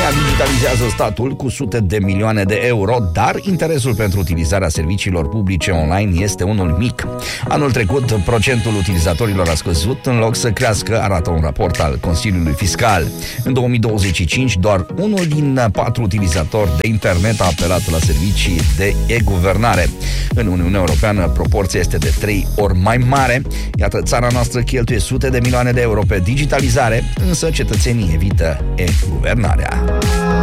România digitalizează statul cu sute de milioane de euro, dar interesul pentru utilizarea serviciilor publice online este unul mic. Anul trecut, procentul utilizatorilor a scăzut în loc să crească, arată un raport al Consiliului Fiscal. În 2025, doar unul din 4 utilizatori de internet a apelat la servicii de e-guvernare. În Uniunea Europeană, proporția este de 3 ori mai mare. Iată, țara noastră cheltuie sute de milioane de euro pe digitalizare, însă cetățenii evită e-guvernarea.